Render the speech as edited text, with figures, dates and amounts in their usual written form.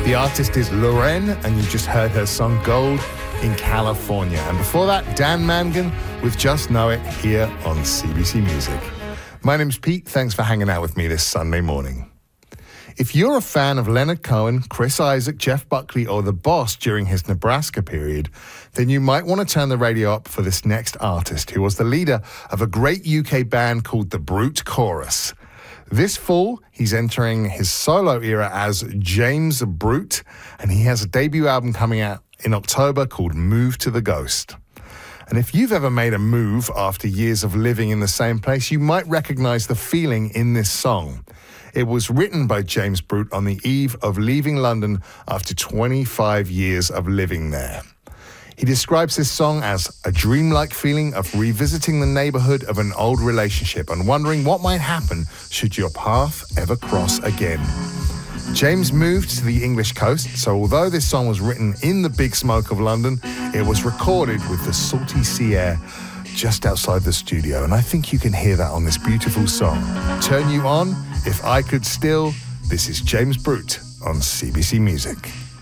The artist is Lorraine, and you just heard her song Gold in California. And before that, Dan Mangan with Just Know It here on CBC Music. My name's Pete. Thanks for hanging out with me this Sunday morning. If you're a fan of Leonard Cohen, Chris Isaak, Jeff Buckley, or The Boss during his Nebraska period, then you might want to turn the radio up for this next artist, who was the leader of a great UK band called the Brute Chorus. This fall, he's entering his solo era as James Brute, and he has a debut album coming out in October called Move to the Ghost. And if you've ever made a move after years of living in the same place, you might recognize the feeling in this song. It was written by James Brute on the eve of leaving London after 25 years of living there. He describes this song as a dreamlike feeling of revisiting the neighborhood of an old relationship and wondering what might happen should your path ever cross again. James moved to the English coast, so although this song was written in the big smoke of London, it was recorded with the salty sea air just outside the studio, and I think you can hear that on this beautiful song. Turn You On, If I Could Still. This is James Brute on CBC Music.